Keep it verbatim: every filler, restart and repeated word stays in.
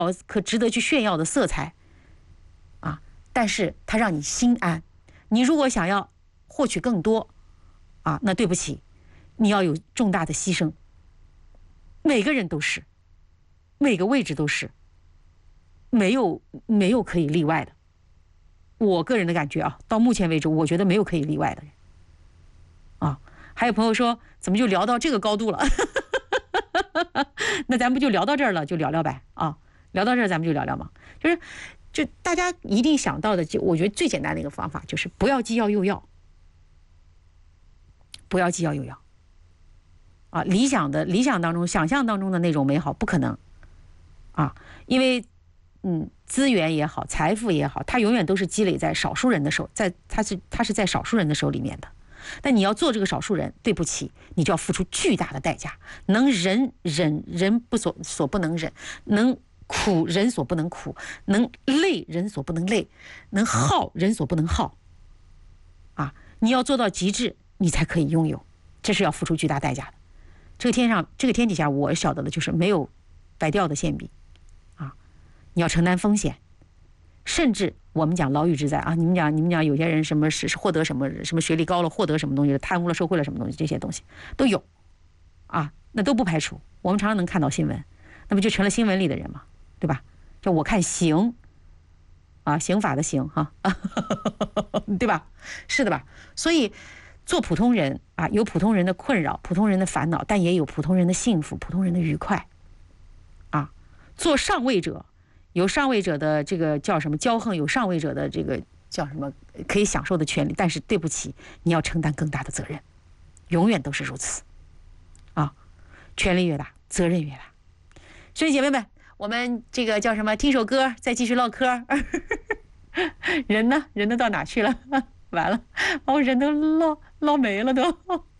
可值得去炫耀的色彩啊，但是它让你心安。你如果想要获取更多啊，那对不起，你要有重大的牺牲。每个人都是，每个位置都是，没有没有可以例外的。我个人的感觉啊，到目前为止，我觉得没有可以例外的人啊。还有朋友说，怎么就聊到这个高度了？那咱不就聊到这儿了，就聊聊呗啊，聊到这儿咱们就聊聊嘛。就是，就大家一定想到的，就我觉得最简单的一个方法就是不要既要又要，不要既要又要。啊，理想的理想当中、想象当中的那种美好不可能啊，因为嗯，资源也好，财富也好，它永远都是积累在少数人的手，在它是它是在少数人的手里面的。但你要做这个少数人，对不起，你就要付出巨大的代价。能忍忍人不所所不能忍，能苦人所不能苦，能累人所不能累，能耗人所不能耗。啊，你要做到极致，你才可以拥有，这是要付出巨大代价的。这个天上，这个天底下，我晓得的就是没有白掉的馅饼，啊，你要承担风险，甚至我们讲牢狱之灾啊，你们讲你们讲有些人什么是获得什么什么学历高了，获得什么东西，贪污了，受贿了什么东西，这些东西都有，啊，那都不排除。我们常常能看到新闻，那不就成了新闻里的人嘛，对吧？就我看刑，啊，刑法的刑哈，啊，对吧？是的吧？所以。做普通人啊，有普通人的困扰，普通人的烦恼，但也有普通人的幸福，普通人的愉快。啊，做上位者，有上位者的这个叫什么骄横，有上位者的这个叫什么可以享受的权利，但是对不起，你要承担更大的责任，永远都是如此。啊，权力越大，责任越大。兄弟姐妹们，我们这个叫什么？听首歌，再继续唠嗑。人呢？人都到哪去了？完了，把我人都唠唠没了都。